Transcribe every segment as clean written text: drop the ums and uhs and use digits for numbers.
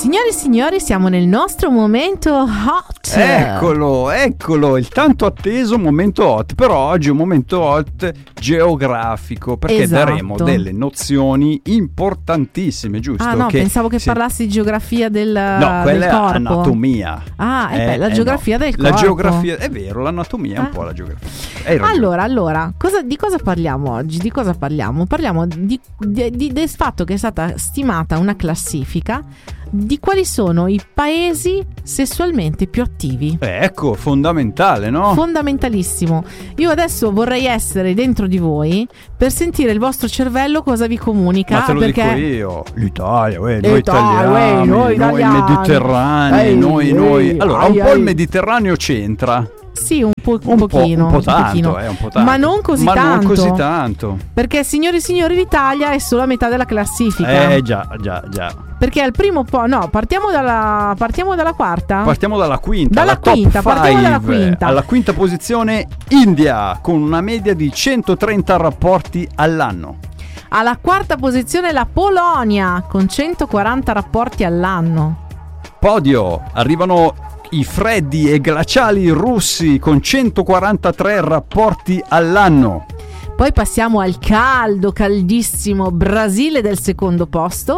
Signori e signori, siamo nel nostro momento hot. Eccolo, il tanto atteso momento hot. Però oggi è un momento hot geografico, perché daremo delle nozioni importantissime, giusto? Ah no, pensavo che parlassi di geografia del corpo. No, quella è anatomia. La geografia del corpo. La geografia, è vero, l'anatomia è un po' la geografia. Allora, di cosa parliamo oggi? Di cosa parliamo? Parliamo del fatto che è stata stimata una classifica di quali sono i paesi sessualmente più attivi. Ecco, fondamentale, no? Fondamentallissimo. Io adesso vorrei essere dentro di voi per sentire il vostro cervello cosa vi comunica. Ma te lo dico io, l'Italia, noi italiani, noi mediterranei, noi. Allora, un po' il Mediterraneo c'entra. Sì, un pochino. Un po' tanto. Ma non così tanto. Perché, signori e signori, l'Italia è solo a metà della classifica. Già. Perché al primo partiamo dalla quarta? Partiamo dalla quinta. Partiamo dalla quinta. Alla quinta posizione India, con una media di 130 rapporti all'anno. Alla quarta posizione la Polonia, con 140 rapporti all'anno. Podio, arrivano i freddi e glaciali russi con 143 rapporti all'anno. Poi passiamo al caldissimo Brasile del secondo posto,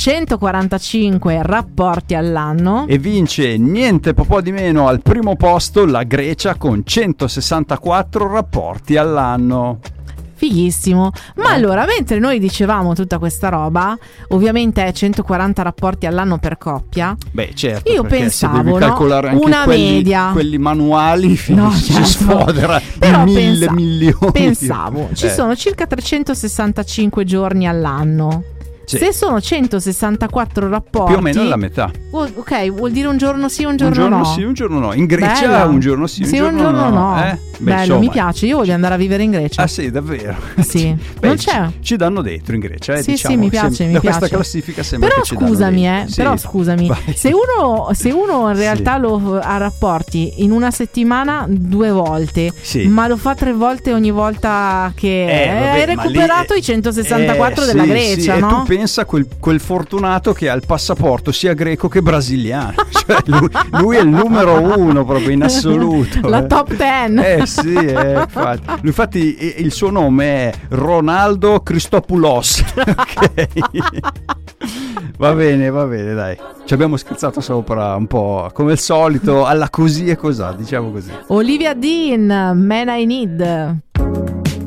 145 rapporti all'anno. E vince niente po' di meno al primo posto la Grecia con 164 rapporti all'anno. Fighissimo. Ma allora, mentre noi dicevamo tutta questa roba, ovviamente è 140 rapporti all'anno per coppia. Beh, certo. Io pensavo, se devi calcolare anche una media, quelli manuali, si sfodera però di 1.000 milioni. Pensavo, ci sono circa 365 giorni all'anno. Sì. Se sono 164 rapporti, più o meno la metà. Ok, vuol dire un giorno sì, un giorno no. Un giorno sì, un giorno no. In Grecia Bella. un giorno sì, un giorno no. Bello, insomma, mi piace, io voglio andare a vivere in Grecia. Ah sì, davvero? Sì. Non c'è. Ci danno dentro in Grecia, sì, diciamo. Sì, mi piace, mi piace. Questa classifica sembra però che ci danno dentro. Però scusami, se uno in realtà lo ha rapporti in una settimana 2 volte, ma lo fa 3 volte ogni volta che hai recuperato i 164 della Grecia, no? E tu pensa quel fortunato che ha il passaporto sia greco che brasiliano. Cioè lui è il numero 1 proprio in assoluto. La top 10. Infatti il suo nome è Ronaldo Christopoulos. Okay. Va bene, dai. Ci abbiamo scherzato sopra un po', come al solito, alla così e cosà, diciamo così. Olivia Dean, Man I Need.